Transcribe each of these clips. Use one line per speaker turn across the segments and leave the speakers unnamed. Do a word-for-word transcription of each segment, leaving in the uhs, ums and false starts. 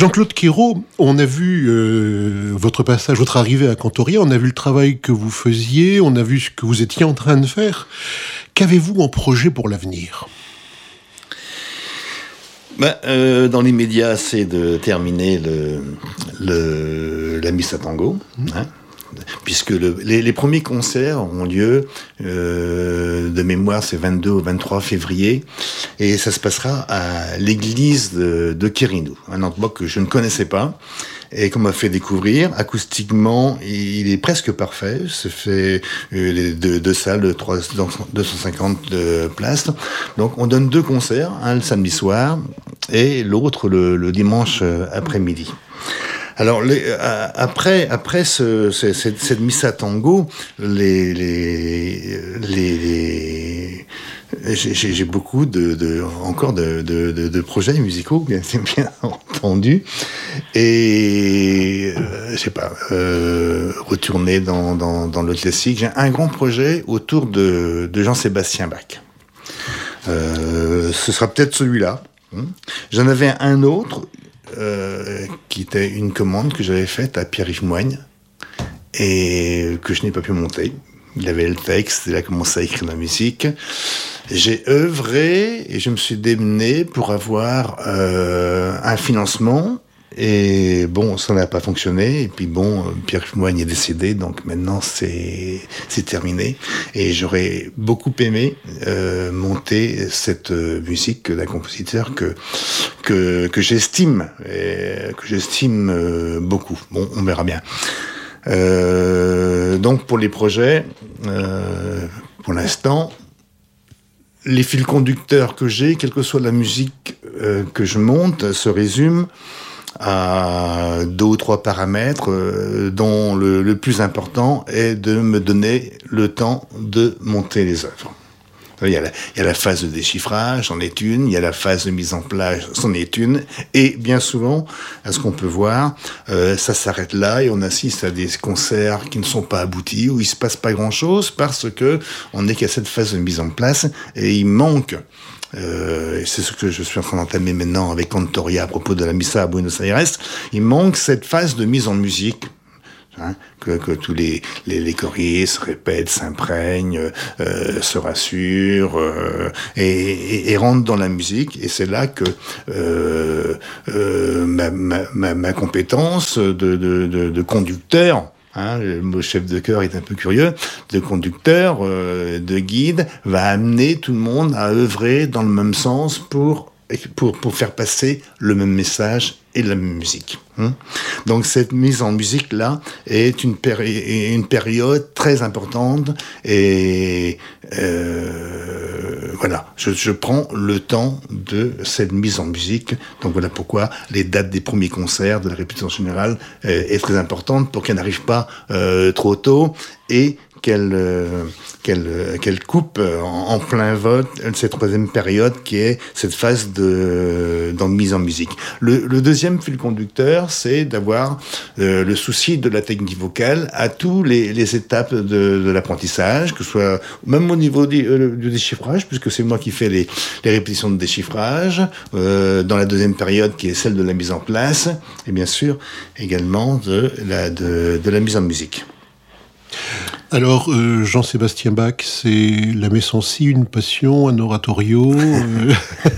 Jean-Claude Queyrault, on a vu euh, votre passage, votre arrivée à Cantoria, on a vu le travail que vous faisiez, on a vu ce que vous étiez en train de faire. Qu'avez-vous en projet pour l'avenir ?
Ben, euh, dans l'immédiat, c'est de terminer le, le, la Missa Tango, hein, puisque le, les, les premiers concerts ont lieu, euh, de mémoire, c'est vingt-deux au vingt-trois février, et ça se passera à l'église de, de Quérinou, un endroit que je ne connaissais pas, et qu'on m'a fait découvrir. Acoustiquement, il est presque parfait. Ça fait euh, les deux, deux salles de trois, deux cent cinquante euh, places. Donc, on donne deux concerts, un le samedi soir et l'autre le, le dimanche euh, après-midi. Alors, les, euh, après, après ce, ce, cette, cette Missa Tango, les, les, les, les j'ai, j'ai beaucoup de, de encore de, de, de, de projets musicaux, bien, bien entendu, et euh, je sais pas, euh, retourner dans, dans, dans le classique. J'ai un grand projet autour de, de Jean-Sébastien Bach. Euh, ce sera peut-être celui-là. J'en avais un autre. Euh, qui était une commande que j'avais faite à Pierre-Yves Moigne et que je n'ai pas pu monter. Il avait le texte, il a commencé à écrire la musique. J'ai œuvré et je me suis démené pour avoir euh, un financement. Et bon, ça n'a pas fonctionné. Et puis bon, Pierre-Yves Moigne est décédé, donc maintenant c'est c'est terminé. Et j'aurais beaucoup aimé euh, monter cette musique d'un compositeur que que que j'estime et que j'estime euh, beaucoup. Bon, on verra bien. Euh, donc pour les projets, euh, pour l'instant, les fils conducteurs que j'ai, quelle que soit la musique euh, que je monte, se résument à deux ou trois paramètres, euh, dont le, le plus important est de me donner le temps de monter les œuvres. Il y a la, il y a la phase de déchiffrage, c'en est une, il y a la phase de mise en place, c'en est une, et bien souvent, à ce qu'on peut voir, euh, ça s'arrête là et on assiste à des concerts qui ne sont pas aboutis, où il se passe pas grand-chose parce que on n'est qu'à cette phase de mise en place et il manque. Euh, et c'est ce que je suis en train d'entamer maintenant avec Cantoria à propos de la Missa à Buenos Aires. Il manque cette phase de mise en musique, hein, que, que tous les, les, les choristes répètent, s'imprègnent, euh, se rassurent euh, et, et, et rentrent dans la musique. Et c'est là que euh, euh, ma, ma, ma, ma compétence de, de, de, de conducteur, hein, le mot chef de chœur est un peu curieux, de conducteur, euh, de guide, va amener tout le monde à œuvrer dans le même sens pour, pour, pour faire passer le même message et la même musique. Hein. Donc cette mise en musique-là est une, péri- une période très importante et euh, voilà, je, je prends le temps de cette mise en musique. Donc voilà pourquoi les dates des premiers concerts de la répétition générale euh, est très importante pour qu'elle n'arrive pas euh, trop tôt et qu'elle, euh, qu'elle, euh, qu'elle coupe en, en plein vol cette troisième période qui est cette phase de, de mise en musique. Le, le deuxième fil conducteur, c'est d'avoir euh, le souci de la technique vocale à tous les, les étapes de, de l'apprentissage, que ce soit même au niveau du, euh, du déchiffrage, puisque c'est moi qui fais les, les répétitions de déchiffrage, euh, dans la deuxième période qui est celle de la mise en place, et bien sûr également de la, de, de la mise en musique.
Alors, euh, Jean-Sébastien Bach, c'est la messe en si, une passion, un oratorio euh...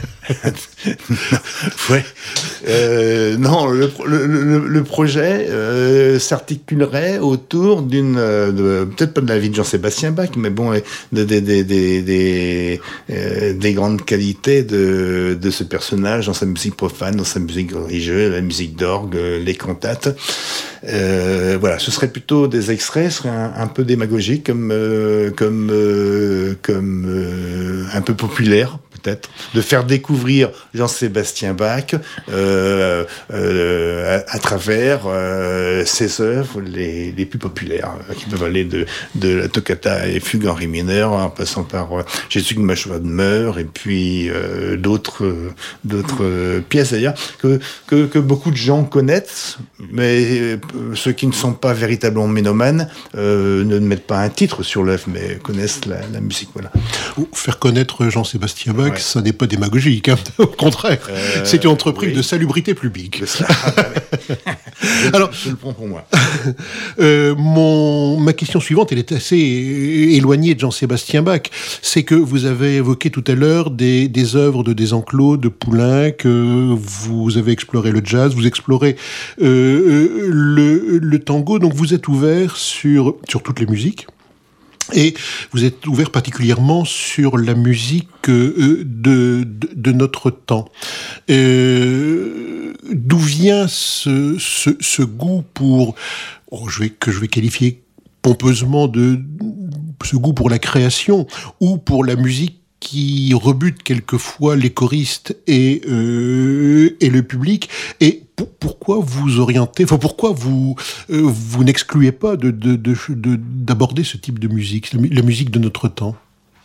Ouais. Euh, non, le, le, le, le projet euh, s'articulerait autour d'une, euh, de, peut-être pas de la vie de Jean-Sébastien Bach, mais bon, de, de, de, de, de, euh, des grandes qualités de, de ce personnage dans sa musique profane, dans sa musique religieuse, la musique d'orgue, les cantates. Euh, voilà, ce serait plutôt des extraits, ce serait un, un peu démagogique, comme, euh, comme, euh, comme euh, un peu populaire. Peut-être, de faire découvrir Jean-Sébastien Bach euh, euh, à, à travers euh, ses œuvres les, les plus populaires, euh, qui peuvent aller de, de la toccata et fugue en ré mineur, en passant par euh, Jésus qui m'a choisi de meurt, et puis euh, d'autres, euh, d'autres euh, pièces d'ailleurs, que, que, que beaucoup de gens connaissent, mais euh, ceux qui ne sont pas véritablement ménomanes euh, ne mettent pas un titre sur l'œuvre, mais connaissent la, la musique. Voilà.
Faire connaître Jean-Sébastien Bach, ouais. Ça n'est pas démagogique, hein. Au contraire. Euh, c'est une entreprise oui. de salubrité publique.
Ça, je, Alors, je le prends pour moi.
euh, mon, ma question suivante, elle est assez éloignée de Jean-Sébastien Bach. C'est que vous avez évoqué tout à l'heure des, des œuvres de Desenclos, de Poulenc, que vous avez exploré le jazz, vous explorez euh, le, le tango, donc vous êtes ouvert sur, sur toutes les musiques. Et vous êtes ouvert particulièrement sur la musique euh, de, de, de notre temps. Euh, d'où vient ce, ce, ce goût pour, oh, je vais, que je vais qualifier pompeusement de ce goût pour la création ou pour la musique qui rebute quelquefois les choristes et, euh, et le public, et pour, pourquoi vous orientez, enfin pourquoi vous, euh, vous n'excluez pas de, de, de, de, d'aborder ce type de musique, la musique de notre temps?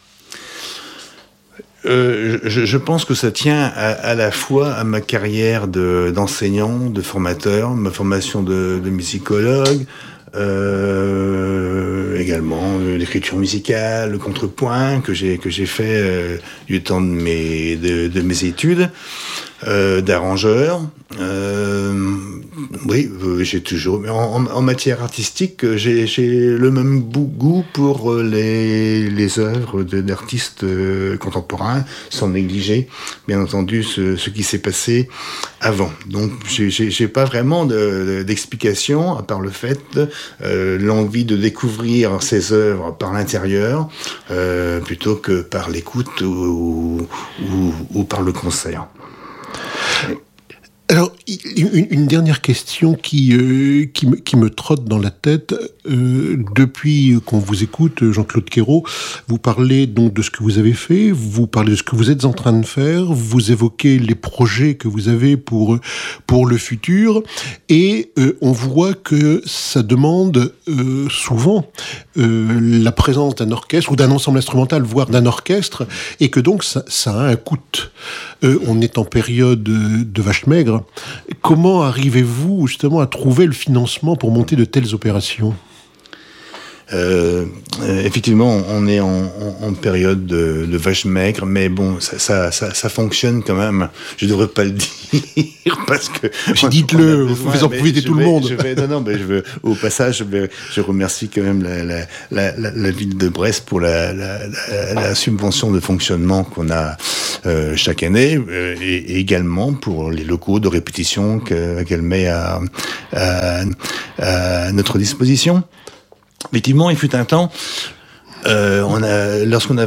Euh, je, je pense que ça tient à, à la fois à ma carrière de, d'enseignant, de formateur, ma formation de, de musicologue, Euh, également euh, l'écriture musicale, le contrepoint que j'ai que j'ai fait euh, du temps de mes de, de mes études, euh, d'arrangeur. Euh, oui, euh, j'ai toujours. En, en matière artistique, j'ai j'ai le même goût pour les les œuvres de, d'artistes euh, contemporains, sans négliger, bien entendu, ce, ce qui s'est passé avant. Donc, j'ai j'ai, j'ai pas vraiment de, de, d'explication à part le fait Euh, l'envie de découvrir ces œuvres par l'intérieur euh, plutôt que par l'écoute ou, ou, ou par le concert.
Alors, une, une dernière question qui, euh, qui, me, qui me trotte dans la tête. Euh, depuis qu'on vous écoute, Jean-Claude Queyroux, vous parlez donc de ce que vous avez fait, vous parlez de ce que vous êtes en train de faire, vous évoquez les projets que vous avez pour, pour le futur, et euh, on voit que ça demande euh, souvent euh, la présence d'un orchestre, ou d'un ensemble instrumental, voire d'un orchestre, et que donc ça, ça a un coût. Euh, on est en période de vache maigre. Comment arrivez-vous justement à trouver le financement pour monter de telles opérations ?
Euh, effectivement, on est en, en, en période de, de vache maigre, mais bon, ça, ça, ça, ça fonctionne quand même. Je ne devrais pas le dire parce que.
Dites-le, vous faites en profiter tout
vais,
le monde.
Je vais, non, non, mais je veux, au passage, je, vais, je remercie quand même la, la, la, la, la ville de Brest pour la, la, la, la subvention de fonctionnement qu'on a euh, chaque année, euh, et, et également pour les locaux de répétition que, qu'elle met à, à, à notre disposition. Effectivement, il fut un temps, euh, on a, lorsqu'on a